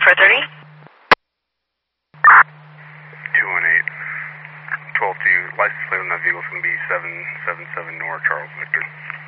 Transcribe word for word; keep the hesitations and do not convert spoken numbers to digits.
four thirty. two one eight. twelve two. License plate on that vehicle is going to be seven seven seven Nor Charles Victor.